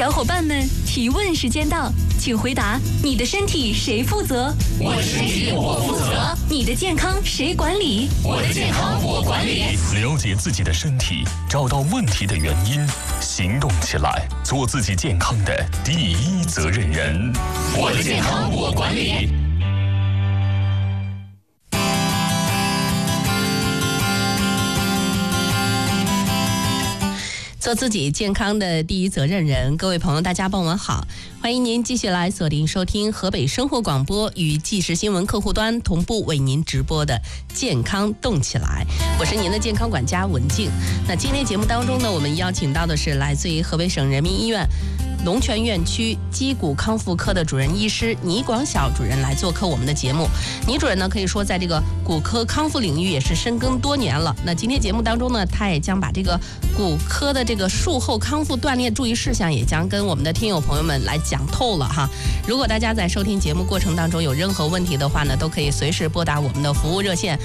小伙伴们，提问时间到，请回答：你的身体谁负责？ 我的身体我负责。 你的健康谁管理？ 我的健康我管理。 了解自己的身体，找到问题的原因，行动起来，做自己健康的第一责任人。 我的健康我管理。 做自己健康的第一责任人，各位朋友，大家傍晚好，欢迎您继续来锁定收听河北生活广播与即时新闻客户端同步为您直播的健康动起来，我是您的健康管家文静。那今天节目当中呢，我们邀请到的是来自于河北省人民医院龙泉院区肌骨康复科的主任医师倪广晓主任来做客我们的节目。倪主任呢，可以说在这个骨科康复领域也是深耕多年了。那今天节目当中呢，他也将把这个骨科的这个术后康复锻炼注意事项也将跟我们的听友朋友们来讲透了哈。如果大家在收听节目过程当中有任何问题的话呢，都可以随时拨打我们的服务热线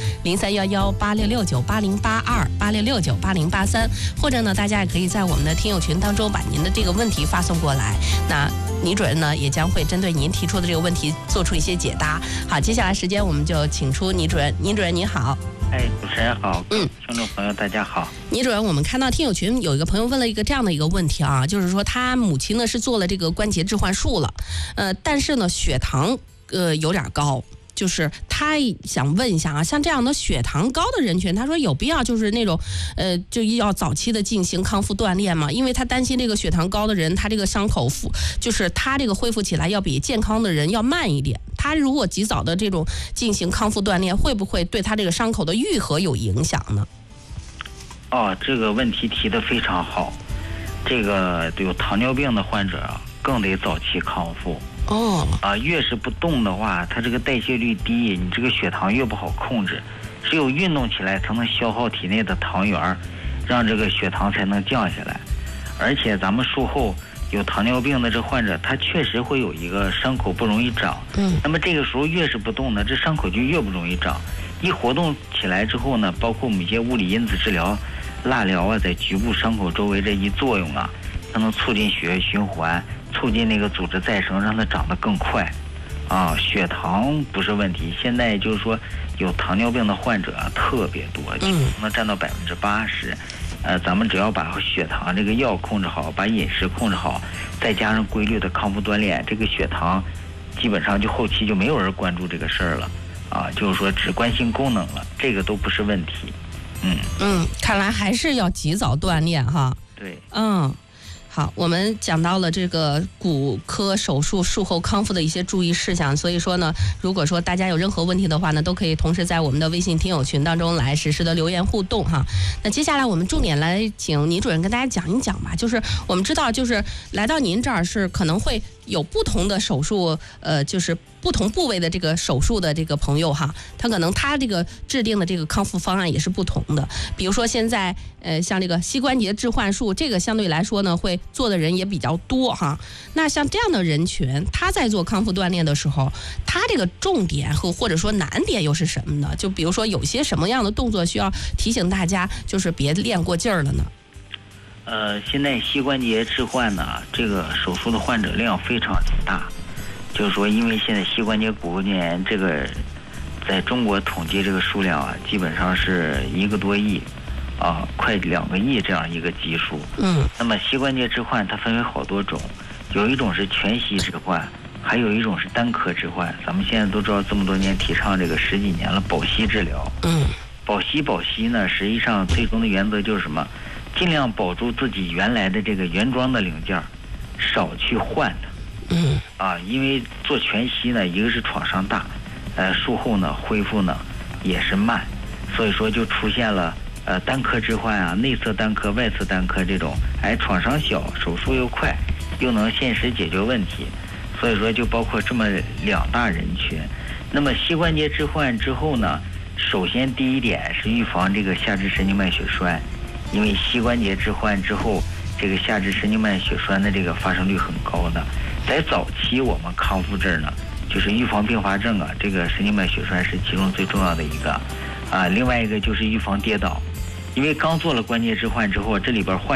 03118669808286698083，或者呢，大家也可以在我们的听友群当中把您的这个问题发送过来。那倪主任呢，也将会针对您提出的这个问题做出一些解答。好，接下来时间我们就请出倪主任。倪主任您好。 主持人好，听众朋友大家好。 倪主任，我们看到听友群有一个朋友问了一个这样的一个问题啊，就是说他母亲呢是做了这个关节置换术了，但是呢血糖有点高。就是他想问一下啊，像这样的血糖高的人群，他说有必要就是那种就要早期的进行康复锻炼吗？因为他担心这个血糖高的人，他这个伤口就是他这个恢复起来要比健康的人要慢一点。他如果及早的这种进行康复锻炼，会不会对他这个伤口的愈合有影响呢？ 这个问题提得非常好。这个有糖尿病的患者啊，更得早期康复。越是不动的话，它这个代谢率低，你这个血糖越不好控制。只有运动起来才能消耗体内的糖原，让这个血糖才能降下来。而且咱们术后有糖尿病的这患者，他确实会有一个伤口不容易长。那么这个时候越是不动呢，这伤口就越不容易长。一活动起来之后呢，包括我们一些物理因子治疗、蜡疗啊，在局部伤口周围这一作用啊，它能促进血液循环，促进那个组织再生，让它长得更快。血糖不是问题。现在就是说有糖尿病的患者特别多，能占到80%。咱们只要把血糖这个药控制好，把饮食控制好，再加上规律的康复锻炼，这个血糖基本上就后期就没有人关注这个事儿了就是说只关心功能了，这个都不是问题。 看来还是要及早锻炼哈。 对。 好，我们讲到了这个骨科手术术后康复的一些注意事项，所以说呢，如果说大家有任何问题的话呢，都可以同时在我们的微信听友群当中来实时的留言互动哈。那接下来我们重点来请倪主任跟大家讲一讲吧，就是我们知道，就是来到您这儿是可能会有不同的手术，就是不同部位的这个手术的这个朋友哈，他可能他这个制定的这个康复方案也是不同的。比如说现在像这个膝关节置换术，这个相对来说呢会做的人也比较多哈。那像这样的人群，他在做康复锻炼的时候，他这个重点或者说难点又是什么呢？就比如说有些什么样的动作需要提醒大家，就是别练过劲儿了呢？ 现在膝关节置换呢，这个手术的患者量非常大，就是说，因为现在膝关节骨沟炎这个在中国统计这个数量啊，基本上是1个多亿快2个亿这样一个基数。那么膝关节置换它分为好多种，有一种是全膝置换，还有一种是单颗置换。咱们现在都知道，这么多年提倡这个10几年了，保膝治疗。保膝呢，实际上最终的原则就是什么？尽量保住自己原来的这个原装的零件，少去换它。因为做全息呢，一个是创伤大，术后呢恢复呢也是慢，所以说就出现了单颗置换啊，内侧单颗、外侧单颗这种，创伤小，手术又快，又能限时解决问题，所以说就包括这么2大人群。那么膝关节置换之后呢，首先第一点是预防这个下肢神经脉血栓。因为膝关节置换之后，这个下肢神经脉血栓的这个发生率很高的。在早期我们康复这儿呢，就是预防并发症啊，这个神经脉血栓是其中最重要的一个另外一个就是预防跌倒，因为刚做了关节置换之后，这里边患